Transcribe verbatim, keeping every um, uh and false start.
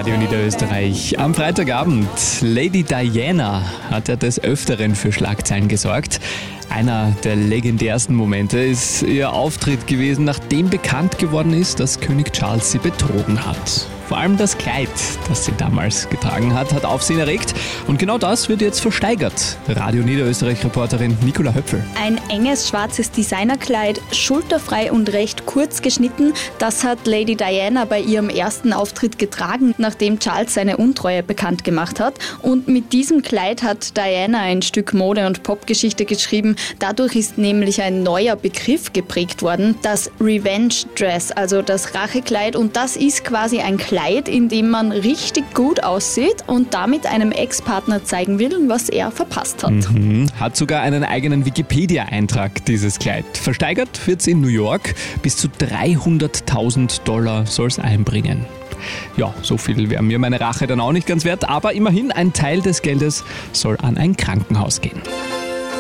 Radio Niederösterreich. Am Freitagabend, Lady Diana hat ja des Öfteren für Schlagzeilen gesorgt. Einer der legendärsten Momente ist ihr Auftritt gewesen, nachdem bekannt geworden ist, dass König Charles sie betrogen hat. Vor allem das Kleid, das sie damals getragen hat, hat Aufsehen erregt. Und genau das wird jetzt versteigert. Radio Niederösterreich-Reporterin Nicola Höpfel. Ein enges schwarzes Designerkleid, schulterfrei und recht kurz geschnitten, das hat Lady Diana bei ihrem ersten Auftritt getragen, nachdem Charles seine Untreue bekannt gemacht hat. Und mit diesem Kleid hat Diana ein Stück Mode- und Popgeschichte geschrieben. Dadurch ist nämlich ein neuer Begriff geprägt worden, das Revenge Dress, also das Rachekleid. Und das ist quasi ein Kleid, in dem man richtig gut aussieht und damit einem Ex-Partner zeigen will, was er verpasst hat. Mhm. Hat sogar einen eigenen Wikipedia-Eintrag, dieses Kleid. Versteigert wird es in New York. Bis zu dreihunderttausend Dollar soll es einbringen. Ja, so viel wäre mir meine Rache dann auch nicht ganz wert, aber immerhin ein Teil des Geldes soll an ein Krankenhaus gehen.